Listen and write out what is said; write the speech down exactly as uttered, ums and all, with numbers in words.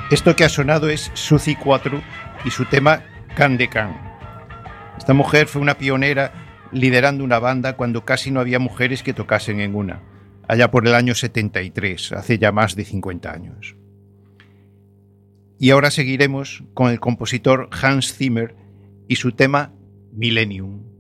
Esto que ha sonado es Suzy cuatro y su tema Can de Can. Esta mujer fue una pionera liderando una banda cuando casi no había mujeres que tocasen en una, allá por el año setenta y tres, hace ya más de cincuenta años. Y ahora seguiremos con el compositor Hans Zimmer y su tema Millennium.